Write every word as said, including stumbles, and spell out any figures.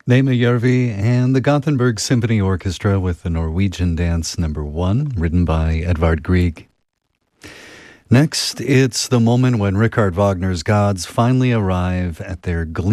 Nema Järvi and the Gothenburg Symphony Orchestra with the Norwegian Dance Number One, written by Edvard Grieg. Next, it's the moment when Richard Wagner's gods finally arrive at their gleaming